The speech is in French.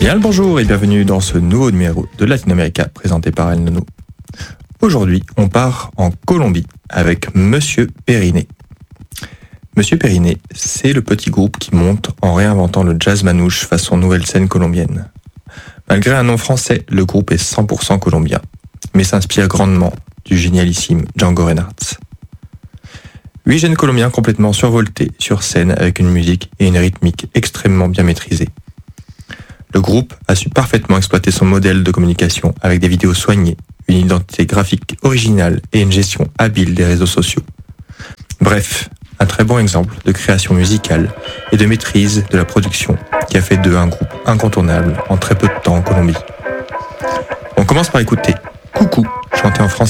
Bien le bonjour et bienvenue dans ce nouveau numéro de Latinoamérica présenté par El Nono. Aujourd'hui, on part en Colombie avec Monsieur Periné. Monsieur Periné, c'est le petit groupe qui monte en réinventant le jazz manouche façon nouvelle scène colombienne. Malgré un nom français, le groupe est 100% colombien, mais s'inspire grandement du génialissime Django Reinhardt. 8 jeunes Colombiens complètement survoltés sur scène avec une musique et une rythmique extrêmement bien maîtrisées. Le groupe a su parfaitement exploiter son modèle de communication avec des vidéos soignées, une identité graphique originale et une gestion habile des réseaux sociaux. Bref, un très bon exemple de création musicale et de maîtrise de la production qui a fait d'eux un groupe incontournable en très peu de temps en Colombie. On commence par écouter Coucou, chanté en français